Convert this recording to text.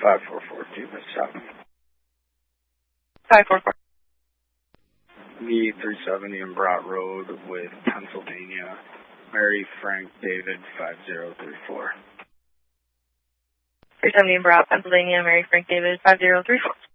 544 West South. 544. V370 in Brott Road with Pennsylvania, Mary Frank David 5034. 370 in Brott, Pennsylvania, Mary Frank David 5034.